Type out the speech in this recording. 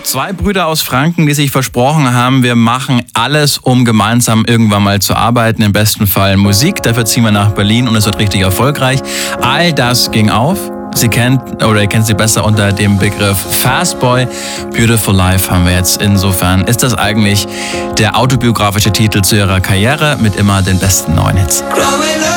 Zwei Brüder aus Franken, die sich versprochen haben, wir machen alles, um gemeinsam irgendwann mal zu arbeiten. Im besten Fall Musik. Dafür ziehen wir nach Berlin und es wird richtig erfolgreich. All das ging auf. Ihr kennt sie besser unter dem Begriff Fastboy. Beautiful Life haben wir jetzt. Insofern ist das eigentlich der autobiografische Titel zu ihrer Karriere mit immer den besten neuen Hits.